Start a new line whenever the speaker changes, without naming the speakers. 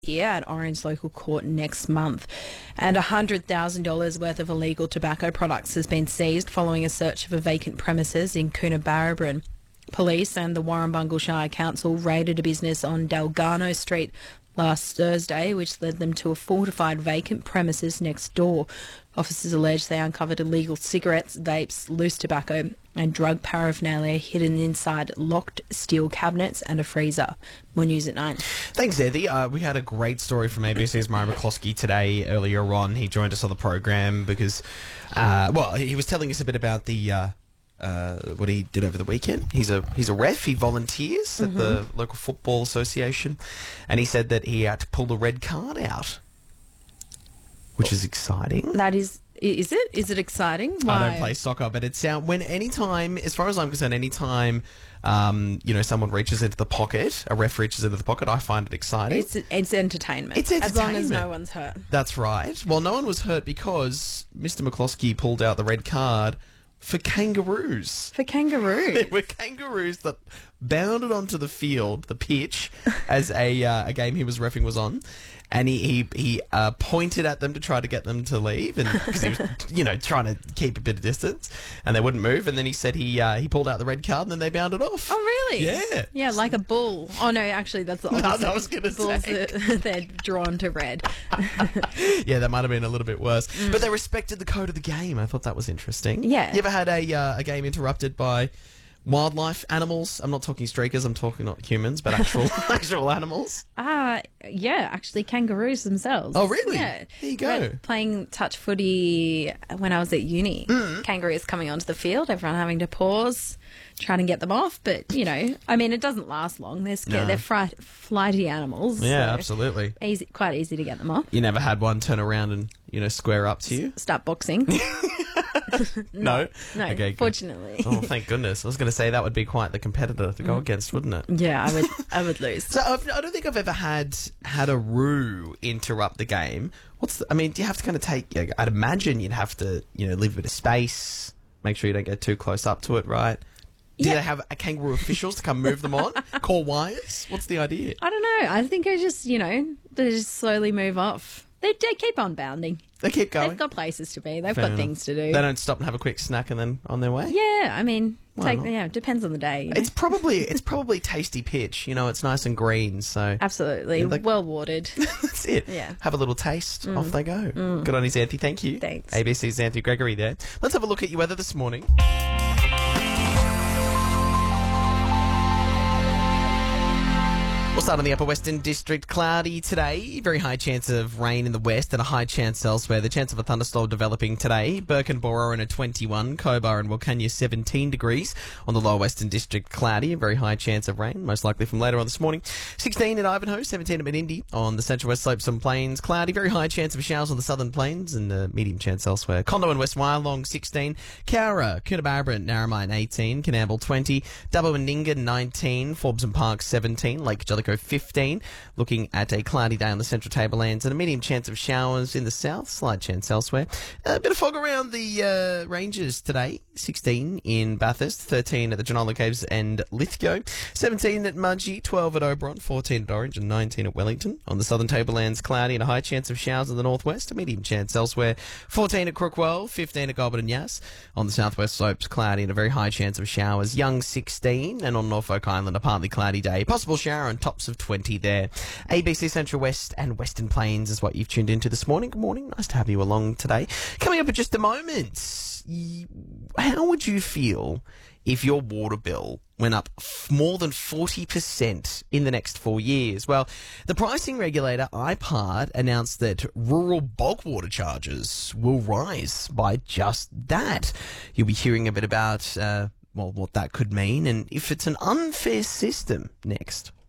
year at Orange Local Court next month. And $100,000 worth of illegal tobacco products has been seized following a search of a vacant premises in Coonabarabran. Police and the Warrumbungle Shire Council raided a business on Dalgarno Street last Thursday, which led them to a fortified vacant premises next door. Officers allege they uncovered illegal cigarettes, vapes, loose tobacco and drug paraphernalia hidden inside locked steel cabinets and a freezer. More news at 9.
Thanks, Eddie. We had a great story from ABC's Murray McCloskey today earlier on. He joined us on the program because, he was telling us a bit about the what he did over the weekend. He's a ref. He volunteers at the local football association, and he said that he had to pull the red card out, which is exciting.
That is it? Is it exciting? Why?
I don't play soccer, but it's anytime, as far as I'm concerned, anytime someone reaches into the pocket, a ref reaches into the pocket, I find it exciting.
It's entertainment.
It's entertainment.
As long as no one's hurt.
That's right. Well, no one was hurt because Mr. McCloskey pulled out the red card for kangaroos.
For kangaroos?
There were kangaroos that bounded onto the field, the pitch, as a game he was reffing was on. And he pointed at them to try to get them to leave, and because he was, trying to keep a bit of distance, and they wouldn't move. And then he said he pulled out the red card, and then they bounded off.
Oh, really?
Yeah.
Yeah, like a bull. Oh no, actually, that's the opposite.
No, I was going to say
they're drawn to red.
Yeah, that might have been a little bit worse, but they respected the code of the game. I thought that was interesting.
Yeah.
You ever had a game interrupted by wildlife animals? I'm not talking streakers, I'm talking not humans, but actual animals.
Yeah, actually kangaroos themselves.
Oh, really?
Yeah.
There you go.
Playing touch footy when I was at uni. Kangaroos coming onto the field, everyone having to pause, trying to get them off. But, it doesn't last long. They're scared.
No.
They're flighty animals.
Yeah,
so
absolutely.
Quite easy to get them off.
You never had one turn around and, square up to you?
Start boxing.
No?
No,
Okay,
fortunately.
Oh, thank goodness. I was going to say that would be quite the competitor to go against, wouldn't it?
Yeah, I would lose.
So I don't think I've ever had a roo interrupt the game. Do you have to kind of take, I'd imagine you'd have to, leave a bit of space, make sure you don't get too close up to it, right? Do they have a kangaroo officials to come move them on? Call wires? What's the idea?
I don't know. I think they just slowly move off. They keep on bounding.
They keep going.
They've got places to be. They've
Fair
got
enough.
things to do.
They don't stop and have a quick snack and then on their way?
Yeah,
Why not?
it depends on the day.
It's probably tasty pitch. It's nice and green, so
Absolutely.
Yeah,
well watered.
that's it.
Yeah.
Have a little taste. Off they go. Good on you, Xanthi. Thank you.
Thanks.
ABC's Xanthi Gregory there. Let's have a look at your weather this morning. We'll start on the Upper Western District. Cloudy today. Very high chance of rain in the west and a high chance elsewhere. The chance of a thunderstorm developing today. Burke and Bororin at 21. Cobar and Wilcannia 17 degrees. On the Lower Western District, cloudy. A very high chance of rain, most likely from later on this morning. 16 at Ivanhoe, 17 at Menindee. On the Central West Slopes and Plains, cloudy. Very high chance of showers on the Southern Plains and a medium chance elsewhere. Condo and West Wyalong 16. Cowra, Coonabarabran, Narromine 18. Canamble 20. Dubbo and Ninga 19. Forbes and Park 17. Lake Jellicoe 15. Looking at a cloudy day on the Central Tablelands and a medium chance of showers in the south, slight chance elsewhere. A bit of fog around the ranges today. 16 in Bathurst, 13 at the Genola Caves and Lithgow, 17 at Mudgee, 12 at Oberon, 14 at Orange and 19 at Wellington. On the Southern Tablelands, cloudy and a high chance of showers in the northwest, a medium chance elsewhere. 14 at Crookwell, 15 at Goulburn and Yass. On the southwest slopes, cloudy and a very high chance of showers. Young 16, and on Norfolk Island, a partly cloudy day. Possible shower and tops of 20 there. ABC Central West and Western Plains is what you've tuned into this morning. Good morning. Nice to have you along today. Coming up in just a moment, how would you feel if your water bill went up more than 40% in the next 4 years? Well, the pricing regulator, IPART, announced that rural bulk water charges will rise by just that. You'll be hearing a bit about, what that could mean and if it's an unfair system next.